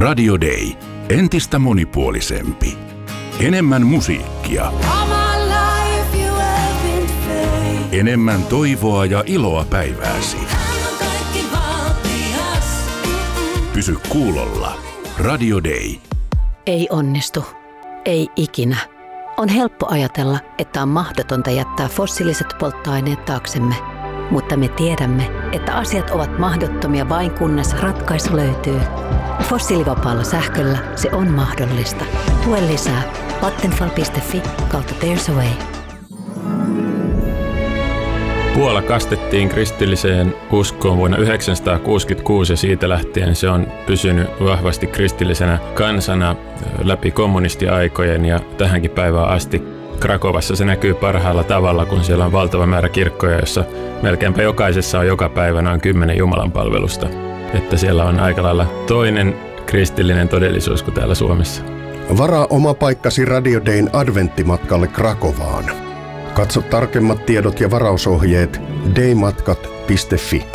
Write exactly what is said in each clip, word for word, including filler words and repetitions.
Radio Day. Entistä monipuolisempi. Enemmän musiikkia. Enemmän toivoa ja iloa päivääsi. Pysy kuulolla. Radio Day. Ei onnistu. Ei ikinä. On helppo ajatella, että on mahdotonta jättää fossiiliset polttoaineet taaksemme. Mutta me tiedämme, että asiat ovat mahdottomia vain kunnes ratkaisu löytyy. Fossiilivapaalla sähköllä se on mahdollista. Tue lisää vattenfall piste fi kautta There's a Way. Puola kastettiin kristilliseen uskoon vuonna yhdeksänsataakuusikymmentäkuusi ja siitä lähtien se on pysynyt vahvasti kristillisenä kansana läpi kommunistiaikojen ja tähänkin päivään asti. Krakovassa se näkyy parhaalla tavalla, kun siellä on valtava määrä kirkkoja, jossa melkeinpä jokaisessa on joka päivä noin kymmenen jumalanpalvelusta. Että siellä on aika lailla toinen kristillinen todellisuus kuin täällä Suomessa. Varaa oma paikkasi Radio Dayn adventtimatkalle Krakovaan. Katso tarkemmat tiedot ja varausohjeet daymatkat piste fi.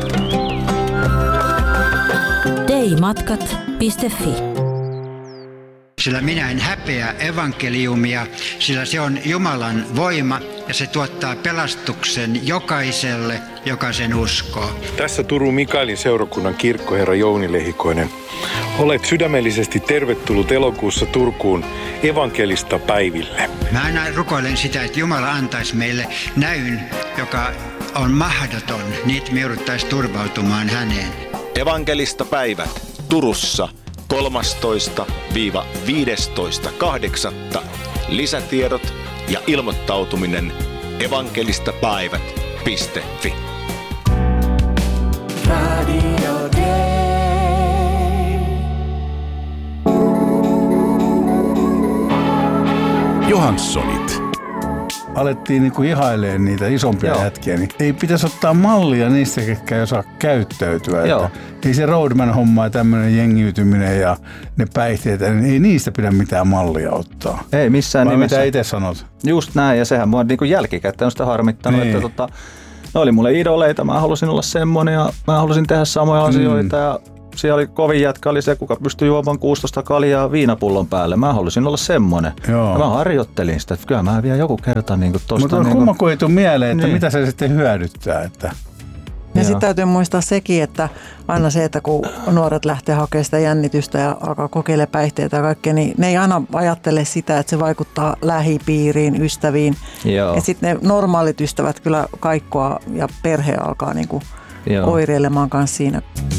daymatkat piste fi. Sillä minä en häpeä evankeliumia, sillä se on Jumalan voima ja se tuottaa pelastuksen jokaiselle, joka sen uskoo. Tässä Turun Mikaelin seurakunnan kirkkoherra Jouni Lehikoinen. Olet sydämellisesti tervetullut elokuussa Turkuun evankelista päiville. Mä aina rukoilen sitä, että Jumala antaisi meille näyn, joka on mahdoton, niin että me jouduttaisiin turvautumaan häneen. Evankelista päivät Turussa kolmastoista viidestoista kahdeksatta Lisätiedot ja ilmoittautuminen evankelistapäivät piste fi. Radio Day. Johanssonit. Alettiin niinku ihailemaan niitä isompia Joo. jätkiä, niin ei pitäisi ottaa mallia niistä, ketkä ei osaa käyttäytyä. Että ei se Roadman-homma ja tämmöinen jengiytyminen ja ne päihteet, niin ei niistä pidä mitään mallia ottaa. Ei missään Vai nimessä. mitä itse sanot? Just näin, ja sehän mua niinku jälkikäteen on sitä harmittanut, niin. että tota, ne oli mulle idoleita, mä halusin olla semmoinen ja mä halusin tehdä samoja mm. asioita ja siellä oli kovin jätkä, oli se, kuka pystyi juomaan kuusitoista kaljaa viinapullon päälle. Mä halusin olla semmoinen. Joo. Ja mä harjoittelin sitä, että kyllä mä vielä joku kerta niin tosta. Mutta niin kumma kun ei tule mieleen, että niin. mitä se sitten hyödyttää. Että... Ja sitten täytyy muistaa sekin, että aina se, että kun nuoret lähtee hakemaan sitä jännitystä ja alkaa kokeilla päihteitä ja kaikkea, niin ne ei aina ajattele sitä, että se vaikuttaa lähipiiriin, ystäviin. Joo. Ja sitten ne normaalit ystävät kyllä kaikkoa ja perhe alkaa niinku oireilemaan kanssa siinä.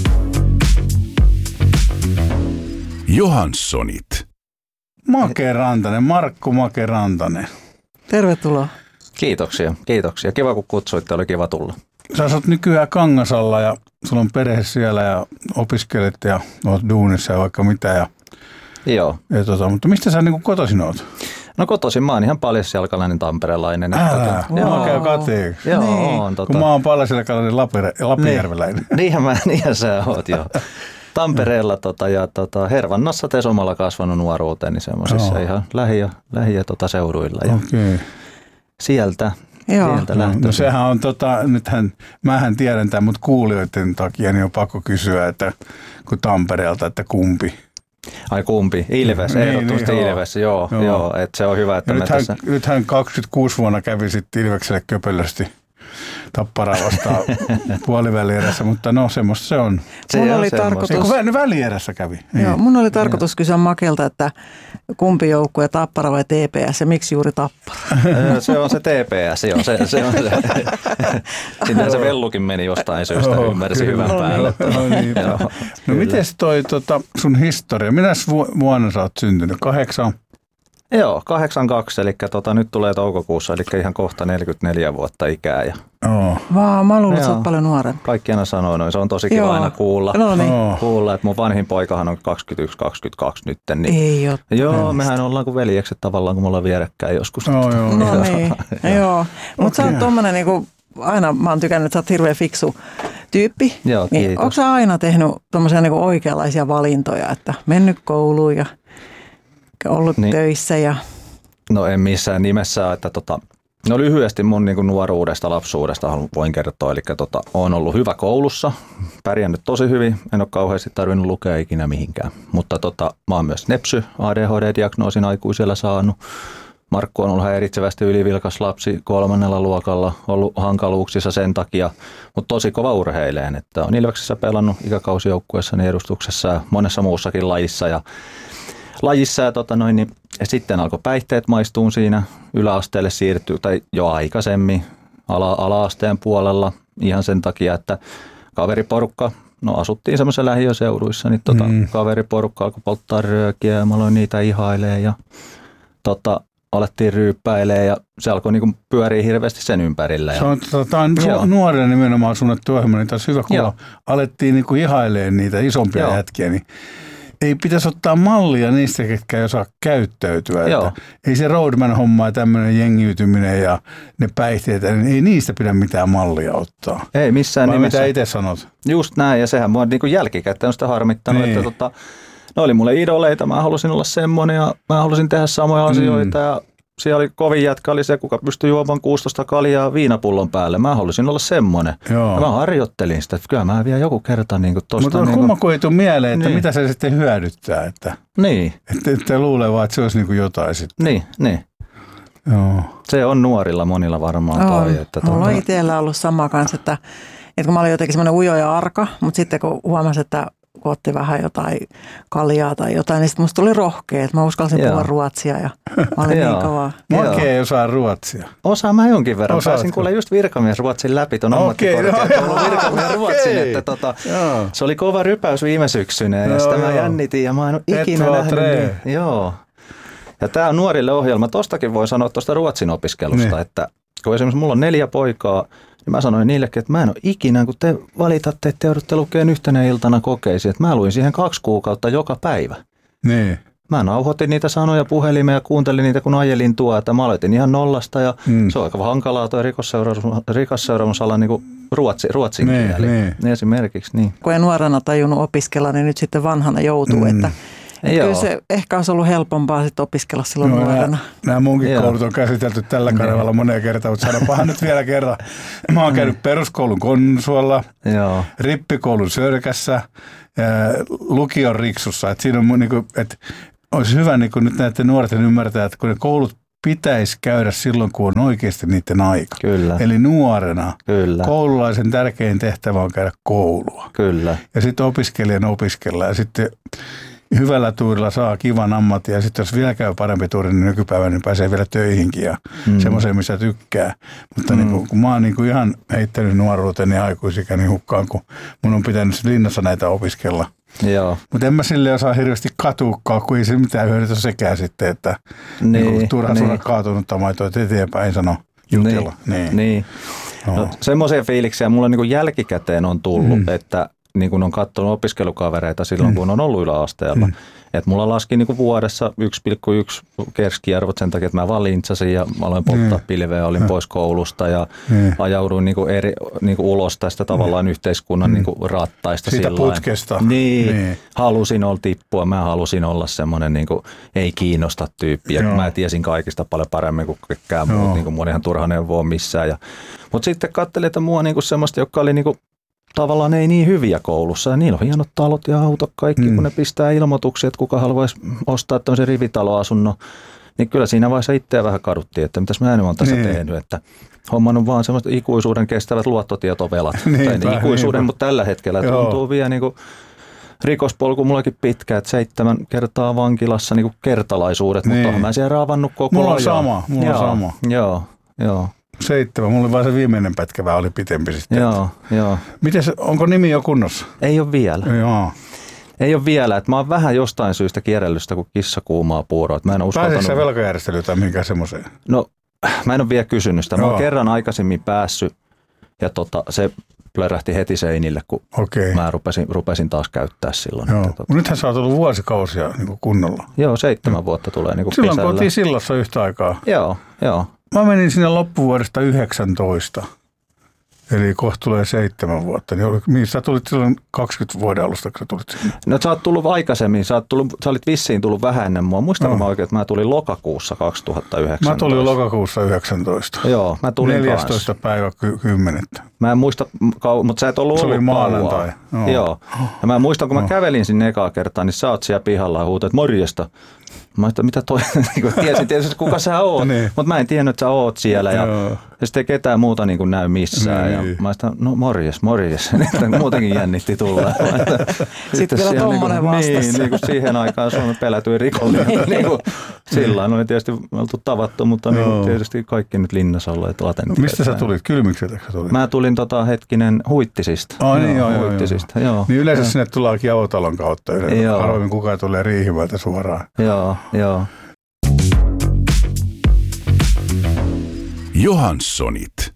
Johanssonit. Make Rantanen, Markku Make Rantanen. Tervetuloa. Kiitoksia, kiitoksia. Kiva kun kutsuitte, oli kiva tulla. Sä asut nykyään Kangasalla ja sulla on perhe siellä ja opiskelet ja oot duunissa ja vaikka mitä. Ja, Joo. Ja tota, mutta mistä sä niin kotoisin oot? No kotoisin mä oon ihan paljasjalkalainen tamperelainen. Älä, mä käy kateeksi. Joo, niin. on. Tota... Kun mä oon paljasjalkalainen Lapijärveläinen. Niin, niinhän, mä, niinhän sä oot jo. Tampereella tota, ja tota, Hervannassa Tesomalla kasvanut nuoruuteen, niin semmoisissa ihan lähi- lähi- tota, seuduilla. Ja okay. Sieltä, sieltä lähtöisin. No sehän on, tota, nythän, mähän tiedän tämän, mutta kuulijoiden takia niin on pakko kysyä, että kun Tampereelta, että kumpi? Ai kumpi? Ilves, niin, ehdottomasti niin, Ilves, joo, joo. joo että se on hyvä, että me nythän, tässä... Nythän kaksikymmentäkuusi vuonna kävi sitten Ilvekselle köpelösti Tapparaa vastaan puolivälierässä, mutta no semmoista se on. Se mun oli tarkoitus... Eiku välierässä kävi. Joo, niin. Mun oli tarkoitus kysyä Makelta, että kumpi joukkue, Tappara vai T P S ja miksi juuri Tappara? Se on se T P S, joo. Se, se on se. Sinne se vellukin meni jostain syystä, oh, ymmärsi hyvän no, päälle. No, niin, no, no mites toi tota, sun historia? Minäs vuonna sä oot syntynyt? Kahdeksan? Joo, kahdeksankymmentäkaksi, eli tota, nyt tulee toukokuussa, eli ihan kohta neljäkymmentäneljä vuotta ikää. Ja... Oh. Vaa, mä luulen, että sä oot paljon nuorempi. Kaikki aina sanoo noin, se on tosi kiva aina kuulla, no niin. kuulla, että mun vanhin poikahan on kaksikymmentäyksi kaksikymmentäkaksi nyt. Niin... Ei ole. Joo, mehän ollaan kuin veljekset tavallaan, kun me ollaan vierekkäin joskus. Oh, joo. No niin, joo. Mutta okay. Sä oot tommonen niinku, aina mä oon tykännyt, että sä oot hirveän fiksu tyyppi. Joo, niin, kiitos. onko sä aina tehnyt tommosia niinku oikeanlaisia valintoja, että mennyt kouluun ja ollut niin. töissä ja... No en missään nimessä, että tota, No lyhyesti mun niin kuin nuoruudesta, lapsuudesta voin kertoa. Eli tota, olen ollut hyvä koulussa, pärjännyt tosi hyvin, en ole kauheasti tarvinnut lukea ikinä mihinkään. Mutta tota, mä oon myös nepsy, A D H D-diagnoosin aikuisella saanut. Markku on ollut häiritsevästi ylivilkas lapsi kolmannella luokalla, ollut hankaluuksissa sen takia, mutta tosi kova urheileen. Että on Ilveksessä pelannut ikäkausjoukkueessani edustuksessa ja monessa muussakin lajissa. Ja, lajissa ja, tota noin, niin, ja sitten alkoi päihteet maistuun siinä, yläasteelle siirtyy, tai jo aikaisemmin ala, ala-asteen puolella ihan sen takia, että kaveriporukka, no asuttiin semmoisessa lähiöseuduissa, niin tota, mm. kaveriporukka alkoi polttaa röökiä ja mä aloin niitä ihailemaan ja tota, alettiin ryyppäilemään ja se alkoi niinku pyöriä hirveästi sen ympärillä. Se on, tota, on nuorena nimenomaan suunnattu ohjelma, niin taas hyvä kuulla. Alettiin niinku ihailemaan niitä isompia Joo. jätkiä, niin ei pitäisi ottaa mallia niistä, ketkä ei osaa käyttäytyä. Että ei se roadman-homma ja tämmöinen jengiytyminen ja ne päihteet, niin ei niistä pidä mitään mallia ottaa. Ei missään Vai nimessä. Mitä itse sanot? Just näin, ja sehän mua niinku jälkikäteen on sitä harmittanut, niin. että tota, ne oli mulle idoleita, mä halusin olla semmoinen ja mä halusin tehdä samoja asioita mm. ja siellä oli kovin jätkä, oli se, kuka pystyi juomaan kuusitoista kaljaa viinapullon päälle. Mä halusin olla semmoinen. Ja mä harjoittelin sitä, että kyllä mä vielä joku kerta niin kuin tosta. Mutta on niin kumma, kun ei tule mieleen, että niin. mitä se sitten hyödyttää. Että, niin. Että, että luulee vaan, että se olisi niin kuin jotain sitten. Niin, niin. Joo. Se on nuorilla monilla varmaan. On. Toi, että mulla on itsellä ollut sama kanssa, että, että kun mä olin jotenkin semmoinen ujo ja arka, mutta sitten kun huomasin, että kun otti vähän jotain kaljaa tai jotain, niin sitten musta tuli rohkea, että mä uskalsin puhua ruotsia ja mä olin niin kovaa. Mä oikein ei osaa ruotsia. Osaan mä jonkin verran. Osaatko? Pääsin kuule just virkamiesruotsin läpi ton ammattikorkeakoulun okay, virkamiesruotsin, että tota, se oli kova rypäys viime syksynä ja joo, sitä joo. mä jännitin ja mä en ole ikinä nähnyt. Niin, joo. Ja tää on nuorille ohjelma. Tostakin voi sanoa tuosta ruotsin opiskelusta, niin. että kun esimerkiksi mulla on neljä poikaa, niin mä sanoin niillekin, että mä en ole ikinä, kun te valitatte, että te joudutte lukemaan yhtenä iltana kokeisiin, että mä luin siihen kaksi kuukautta joka päivä. Niin. Mä nauhoitin niitä sanoja puhelimeen ja kuuntelin niitä, kun ajelin tuo, että mä aloitin ihan nollasta ja mm. se on aika hankalaa tuo rikosseuraamusala niin kuin ruotsi, ruotsin niin, kieli. Niin. Esimerkiksi niin. Kun en nuorena tajunnut opiskella, niin nyt sitten vanhana joutuu, mm. että Että kyllä se ehkä olisi ollut helpompaa sitten opiskella silloin no, nuorena. Nämä munkin Joo. koulut on käsitelty tällä kanavalla moneen kertaan, mutta sanopahan nyt vielä kerran. Mä oon käynyt peruskoulun Konsuolla, Joo. rippikoulun Sörkässä, lukion Riksussa. Että siinä on, niin kuin, että olisi hyvä niin kuin nyt näiden nuorten ymmärtää, että kun ne koulut pitäisi käydä silloin, kun on oikeasti niiden aika. Kyllä. Eli nuorena. Kyllä. Koululaisen tärkein tehtävä on käydä koulua. Kyllä. Ja sitten opiskelijan opiskella ja sitten hyvällä tuurilla saa kivan ammatin ja sitten jos vielä käy parempi tuuri, niin nykypäivänä niin pääsee vielä töihinkin ja mm. semmoiseen, missä tykkää. Mutta mm. niin kun, kun mä oon niin ihan heittänyt nuoruuteni aikuisikäni hukkaan, kun mun on pitänyt linnassa näitä opiskella. Mutta en mä sille osaa hirveästi katuukaan, kun ei se mitään hyödytä sekään sitten, että niin, niin turha niin. sulla kaatunutta maitoa eteenpäin sano jutella. Niin, niin. niin. No. No, semmoisia fiiliksiä mulla niin jälkikäteen on tullut, mm. että niin kun on katsonut opiskelukavereita silloin, mm. kun on ollut yläasteella. Mm. Että mulla laski niin kuin vuodessa yksi pilkku yksi keskiarvot sen takia, että mä vaan lintsasin ja mä aloin polttaa mm. pilveä, olin mm. pois koulusta ja mm. ajauduin niin kuin eri, niin kuin ulos tästä tavallaan mm. yhteiskunnan mm. niin kuin rattaista. Siitä sillain. putkesta. Niin, niin, halusin olla tippua, mä halusin olla semmoinen niin kuin ei kiinnosta tyyppi. Ja mä tiesin kaikista paljon paremmin kuin kaikkään muut, niin kuin mun ihan turha neuvoa missään. Ja, mutta sitten katselin, että mua niin kuin semmoista, joka oli niin kuin tavallaan ei niin hyviä koulussa ja niillä on hienot talot ja autot kaikki, mm. kun ne pistää ilmoituksia, että kuka haluaisi ostaa tämmöisen rivitaloasunnon, niin kyllä siinä vaiheessa itseä vähän kaduttiin, että mitäs mä en ole tässä niin. tehnyt, että hommannut vaan semmoista ikuisuuden kestävät luottotietovelat, niin, tai ikuisuuden, niin, mutta tällä hetkellä Joo. tuntuu vielä niin kuin rikospolku mullakin pitkä, että seitsemän kertaa vankilassa niin kuin kertalaisuudet, niin. mutta olen mä siellä raavannut koko mulla ajan. On sama, mulla joo, on sama. Joo, joo. Seitsemän. Mulla oli vaan se viimeinen pätkä vähän oli pitempi sitten. Joo, joo. Mites, onko nimi jo kunnossa? Ei ole vielä. Joo. Ei ole vielä. Että mä oon vähän jostain syystä kierrellystä, kun kissa kuumaa puuroa. Mä en ole uskaltanut... Pääsitkö sä velkajärjestelyyn tai mihinkään semmoiseen? No, mä en ole vielä kysynyt sitä. Mä Joo. oon kerran aikaisemmin päässyt ja tota, se plörähti heti seinille, kun okay. mä rupesin, rupesin taas käyttää silloin. Joo. Että, tota... Nythän sä oot ollut vuosikausia niin kuin kunnolla. Joo, seitsemän no. vuotta tulee niin kuin silloin kesällä. Kun oltiin Sillassa yhtä aikaa. Joo, joo. Mä menin sinne loppuvuodesta yhdeksäntoista. Eli kohta tulee seitsemän vuotta. Niin oli, mihin sä tulit silloin kaksikymmentä vuoden alusta, kun sä tulit sinne? No sä oot tullut aikaisemmin. Sä, tullut, sä olit vissiin tullut vähän ennen mua. Muistanko no. mä oikein, että mä tulin lokakuussa kaksituhattayhdeksäntoista? Mä tulin lokakuussa yhdeksäntoista. Joo, mä tulin neljästoista kans. päivä kymmenettä. Mä en muista, mutta sä et ollut se ollut oli maanantai. Joo. Joo. Ja mä muistan, kun mä no. kävelin sinne ekaa kertaa, niin sä oot siellä pihalla ja huutat, morjesta. Mä ajattelin, mitä toi, tiesin tietysti kuka sä oot, niin. Mutta mä en tiennyt, että sä oot siellä ja, ja sitten ei ketään muuta niin kuin näy missään. Niin. Ja mä ajattelin, no morjes, morjes, muutenkin jännitti tulla. Sitten vielä tommonen niin vastassa. niin, niin kuin siihen aikaan Suomen pelätyin rikollinen. niin kuin, sillä lailla oli tietysti oltu tavattu, mutta niin tietysti kaikki nyt linnassa olleet latentteet. Mistä sä tulit? Kylmykseltä sä tulit? Mä tulin tota hetkinen Huittisista. Oh, niin, joo, joo, Huittisista, joo. joo. Niin yleensä ja. Sinne tullaakin Avotalon kautta. Harvoin kukaan tulee Riihimäeltä suoraan. Joo, joo. Johanssonit.